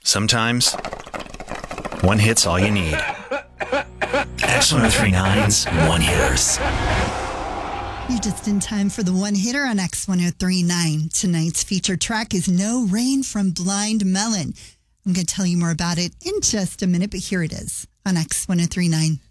Sometimes, one hit's all you need. X1039's One Hitters. You're just in time for the one hitter on X1039. Tonight's featured track is No Rain from Blind Melon. I'm going to tell you more about it in just a minute, but here it is on X1039.